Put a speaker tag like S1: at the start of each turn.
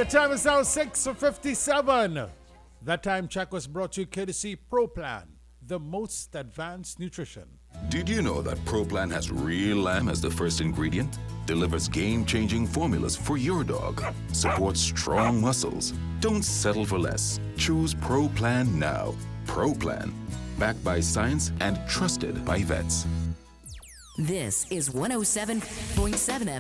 S1: The time is now 6:57. That time check was brought to you courtesy ProPlan, the most advanced nutrition.
S2: Did you know that ProPlan has real lamb as the first ingredient? Delivers game-changing formulas for your dog. Supports strong muscles. Don't settle for less. Choose ProPlan now. ProPlan. Backed by science and trusted by vets.
S3: This is 107.7